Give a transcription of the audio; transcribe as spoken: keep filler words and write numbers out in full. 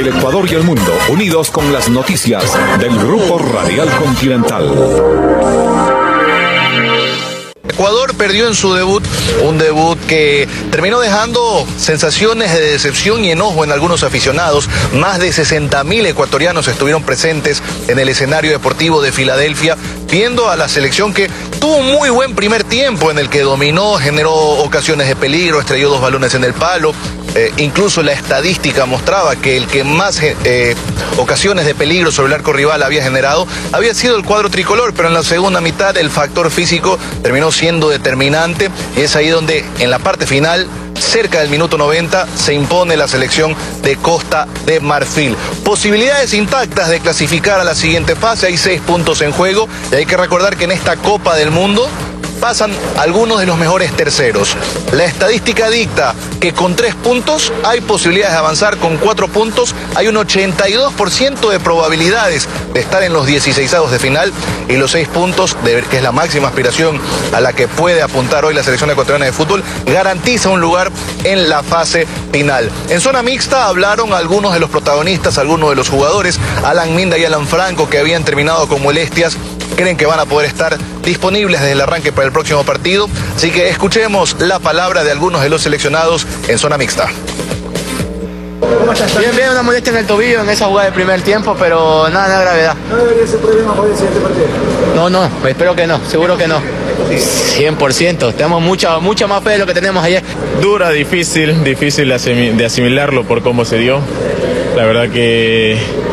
El Ecuador y el mundo, unidos con las noticias del Grupo Radial Continental. Ecuador perdió en su debut, un debut que terminó dejando sensaciones de decepción y enojo en algunos aficionados. Más de sesenta mil ecuatorianos estuvieron presentes en el escenario deportivo de Filadelfia, viendo a la selección que tuvo un muy buen primer tiempo en el que dominó, generó ocasiones de peligro, estrelló dos balones en el palo. Eh, incluso la estadística mostraba que el que más eh, ocasiones de peligro sobre el arco rival había generado había sido el cuadro tricolor, pero en la segunda mitad el factor físico terminó siendo determinante y es ahí donde en la parte final, cerca del minuto noventa, se impone la selección de Costa de Marfil. Posibilidades intactas de clasificar a la siguiente fase, hay seis puntos en juego y hay que recordar que en esta Copa del Mundo pasan algunos de los mejores terceros. La estadística dicta que con tres puntos hay posibilidades de avanzar, con cuatro puntos hay un ochenta y dos por ciento de probabilidades de estar en los dieciseisavos de final, y los seis puntos, de, que es la máxima aspiración a la que puede apuntar hoy la selección ecuatoriana de fútbol, garantiza un lugar en la fase final. En zona mixta hablaron algunos de los protagonistas, algunos de los jugadores. Alan Minda y Alan Franco, que habían terminado con molestias, creen que van a poder estar disponibles desde el arranque para el próximo partido. Así que escuchemos la palabra de algunos de los seleccionados en zona mixta. ¿Cómo estás? Bien, bien, una molestia en el tobillo en esa jugada del primer tiempo, pero nada, nada gravedad. ¿No debería ser problema para el siguiente partido? No, no, espero que no, seguro que no. cien por ciento, tenemos mucha, mucha más fe de lo que tenemos ayer. Dura, difícil, difícil de asimilarlo por cómo se dio. La verdad que